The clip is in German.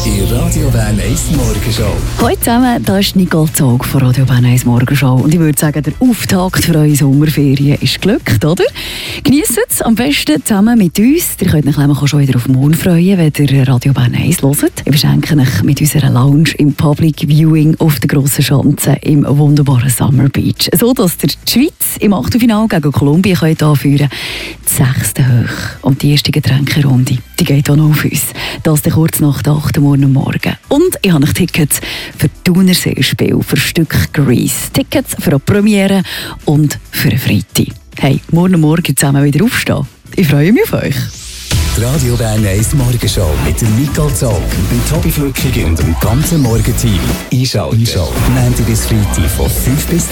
Die Radio Bern 1 Morgenshow. Hallo zusammen, da ist Nicole Zog von Radio Bern 1 Morgenshow. Und ich würde sagen, der Auftakt für eure Sommerferien ist geglückt, oder? Genießt es am besten zusammen mit uns. Ihr könnt euch nämlich auch schon wieder auf morgen freuen, wenn ihr Radio Bern 1 hört. Wir beschenken euch mit unserer Lounge im Public Viewing auf der grossen Schanze im wunderbaren Summer Beach. So, dass ihr die Schweiz im Achtelfinale gegen Kolumbien könnt anführen könnt. Die 6. hoch. Und die erste Getränkerunde, die geht auch noch auf uns. Das dann kurz nach der 8. Morgen. Und ich habe noch Tickets für die Thunerseespiel, für ein Stück Grease. Tickets für eine Premiere und für eine Freitag. Hey, morgen zusammen wieder aufstehen. Ich freue mich auf euch. Die Radio Bern 1 Morgenshow mit dem Nicole Zog, dem Tobi Flückig und dem ganzen Morgenteam. Einschalten. Montag bis Freitag von 5 bis